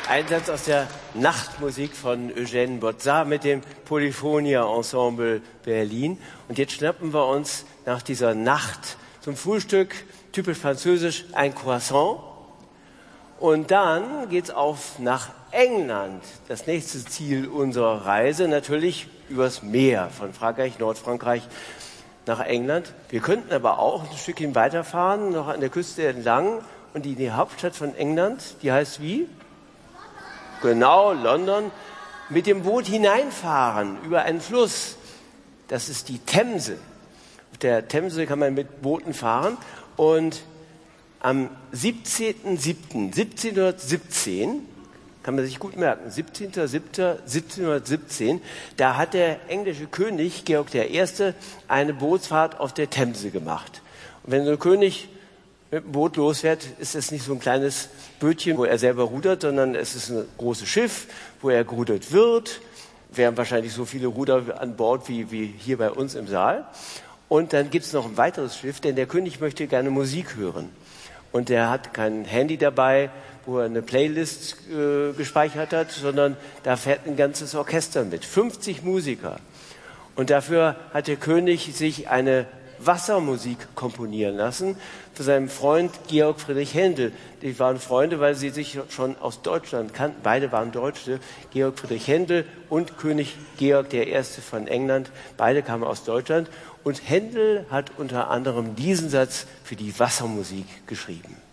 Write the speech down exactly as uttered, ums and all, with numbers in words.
Einsatz aus der Nachtmusik von Eugène Botta mit dem Polyphonia Ensemble Berlin. Und jetzt schnappen wir uns nach dieser Nacht zum Frühstück, typisch französisch, ein Croissant. Und dann geht's auf nach England. Das nächste Ziel unserer Reise, natürlich übers Meer, von Frankreich, Nordfrankreich nach England. Wir könnten aber auch ein Stückchen weiterfahren, noch an der Küste entlang. Und die, die Hauptstadt von England, die heißt wie? Genau, London. Mit dem Boot hineinfahren über einen Fluss. Das ist die Themse. Auf der Themse kann man mit Booten fahren. Und am siebzehnten siebten siebzehnhundertsiebzehn, kann man sich gut merken, siebzehnten siebten siebzehnhundertsiebzehn, da hat der englische König Georg der Erste eine Bootsfahrt auf der Themse gemacht. Und wenn so ein König mit dem Boot losfährt, ist es nicht so ein kleines Bötchen, wo er selber rudert, sondern es ist ein großes Schiff, wo er gerudert wird. Wir haben wahrscheinlich so viele Ruder an Bord wie, wie hier bei uns im Saal. Und dann gibt es noch ein weiteres Schiff, denn der König möchte gerne Musik hören. Und er hat kein Handy dabei, wo er eine Playlist äh, gespeichert hat, sondern da fährt ein ganzes Orchester mit, fünfzig Musiker. Und dafür hat der König sich eine Wassermusik komponieren lassen für seinen Freund Georg Friedrich Händel. Die waren Freunde, weil sie sich schon aus Deutschland kannten. Beide waren Deutsche, Georg Friedrich Händel und König Georg der Erste von England. Beide kamen aus Deutschland. Und Händel hat unter anderem diesen Satz für die Wassermusik geschrieben.